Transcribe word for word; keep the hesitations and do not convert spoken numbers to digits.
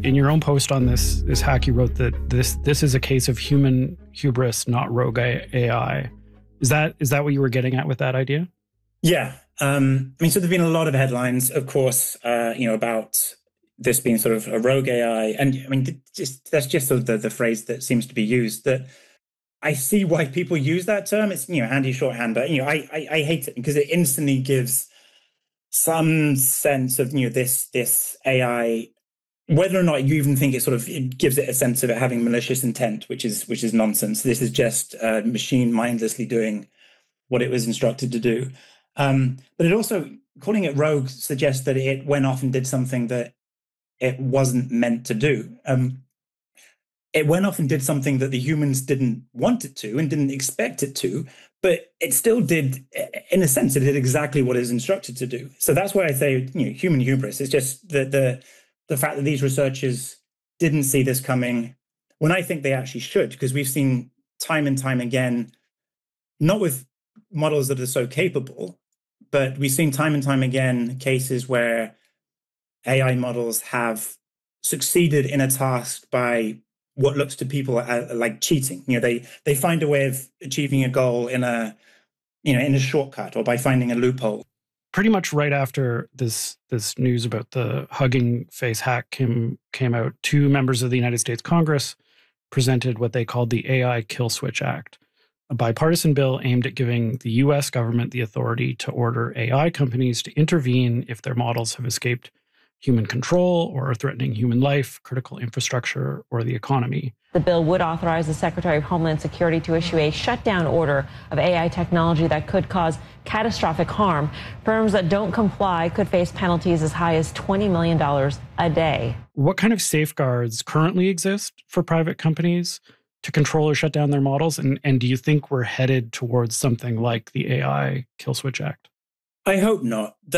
in your own post on this this hack, you wrote that this this is a case of human hubris, not rogue A I. Is that is that what you were getting at with that idea? Yeah. Um, I mean, so there've been a lot of headlines, of course, uh, you know, about this being sort of a rogue A I. And I mean, just that's just sort of the, the phrase that seems to be used. That I see why people use that term. It's, you know, handy shorthand, but, you know, I, I, I hate it because it instantly gives some sense of, you know, this, this A I, whether or not you even think it sort of, it gives it a sense of it having malicious intent, which is, which is nonsense. This is just a machine mindlessly doing what it was instructed to do. Um, but it also, calling it rogue suggests that it went off and did something that it wasn't meant to do. Um, it went off and did something that the humans didn't want it to and didn't expect it to, but it still did, in a sense, it did exactly what it was instructed to do. So that's why I say, you know, human hubris. It's just the, the, the fact that these researchers didn't see this coming when I think they actually should, because we've seen time and time again, not with models that are so capable, but we've seen time and time again cases where A I models have succeeded in a task by what looks to people like cheating. You know, they they find a way of achieving a goal in a, you know, in a shortcut or by finding a loophole. Pretty much right after this this news about the Hugging Face hack came came out, two members of the United States Congress presented what they called the A I Kill Switch Act, a bipartisan bill aimed at giving the U S government the authority to order A I companies to intervene if their models have escaped human control or are threatening human life, critical infrastructure, or the economy. The bill would authorize the Secretary of Homeland Security to issue a shutdown order of A I technology that could cause catastrophic harm. Firms that don't comply could face penalties as high as twenty million dollars a day. What kind of safeguards currently exist for private companies to control or shut down their models? And, and do you think we're headed towards something like the A I Kill Switch Act? I hope not.